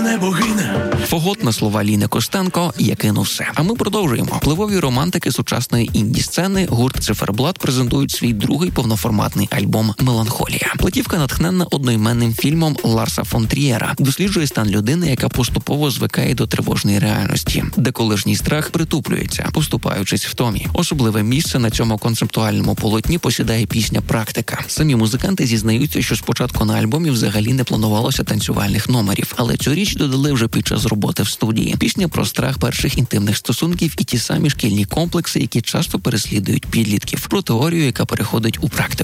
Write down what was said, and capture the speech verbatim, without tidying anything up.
не богиня. Фогот на слова Ліни Костенко «Я кину все». А ми продовжуємо. Впливові романтики сучасної інді-сцени гурт «Циферблат» презентують свій другий повноформатний альбом «Меланхолія». Платівка натхненна одноіменним фільмом Ларса фон Трієра. Досліджує стан людини, яка поступово звикає до тривожної реальності, де колишній страх притуплюється, поступаючись втомі. Особливе місце на цьому концептуальному полотні посідає пісня «Практика». Самі музиканти зізнаються, що спочатку на альбомі взагалі не планувалося танцювальних номерів, але цю річ додали вже під час роботи в студії. Пісня про страх перших інтимних стосунків і ті самі шкільні комплекси, які часто переслідують підлітків. Про теорію, яка переходить у практику.